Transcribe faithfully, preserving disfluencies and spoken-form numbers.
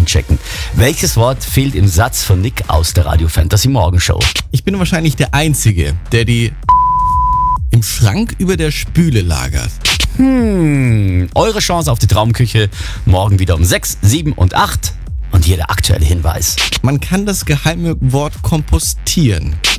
einchecken. Welches Wort fehlt im Satz von Nick aus der Radio Fantasy Morgenshow? Ich bin wahrscheinlich der Einzige, der die im Schrank über der Spüle lagert. Hm, eure Chance auf die Traumküche morgen wieder um sechs, sieben und acht. Und hier der aktuelle Hinweis. Man kann das geheime Wort kompostieren.